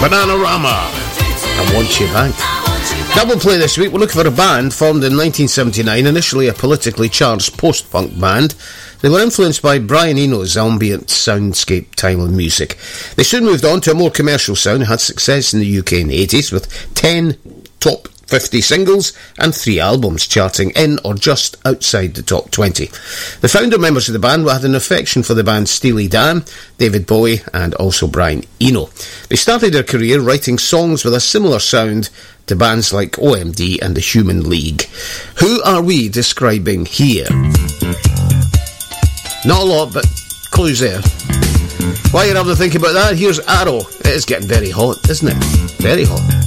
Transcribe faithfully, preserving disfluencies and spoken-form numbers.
Bananarama, I Want You Back. Double play this week. We're looking for a band formed in nineteen seventy-nine, initially a politically charged post-punk band. They were influenced by Brian Eno's ambient soundscape style of music. They soon moved on to a more commercial sound and had success in the U K in the eighties with ten top fifty singles and three albums charting in or just outside the top twenty. The founder members of the band had an affection for the band Steely Dan, David Bowie and also Brian Eno. They started their career writing songs with a similar sound to bands like O M D and the Human League. Who are we describing here? Not a lot, but clues there. While you're having to think about that, here's Arrow. It is getting very hot, isn't it? Very hot.